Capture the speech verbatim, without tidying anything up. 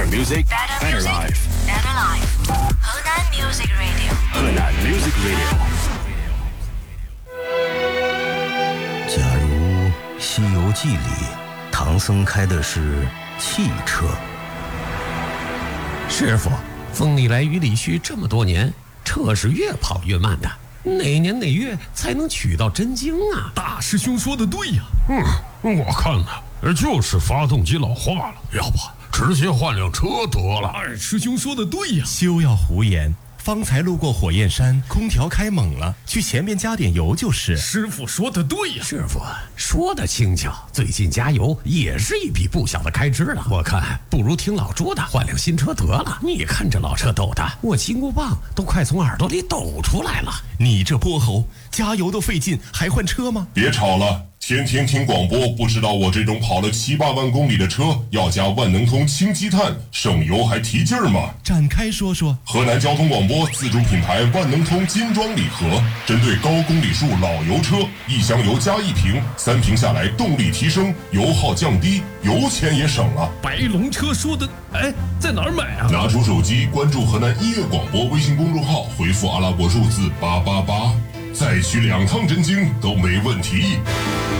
music, better life. Better life. 河南 Music Radio. 河南 Music Radio. 假如《西游记》里唐僧开的是汽车， 师傅，风里来雨里去这么多年，车是越跑越慢的，哪年哪月才能取到真经啊？ 大师兄说的对呀。 嗯，我看呢，就是发动机老化了，要不直接换辆车得了。 二师兄说的对呀。 休要胡言，方才路过火焰山，空调开猛了，去前面加点油就是。 师傅说的对呀。 师傅说的轻巧，最近加油也是一笔不小的开支了。我看不如听老朱的，换辆新车得了。你看这老车抖的，我金箍棒都快从耳朵里抖出来了。 你这泼猴，加油都费劲，还换车吗？ 别吵了。天天听广播，不知道我这种跑了七八万公里的车要加万能通氢积碳，省油还提劲儿吗？ 展开说说。 河南交通广播自主品牌万能通金装礼盒，针对高公里数老油车，一箱油加一瓶，三瓶下来动力提升，油耗降低，油钱也省了。 白龙车说的，哎，在哪儿买啊？ 拿出手机，关注河南音乐广播微信公众号，回复阿拉伯数字八八八，再取两趟真经都没问题。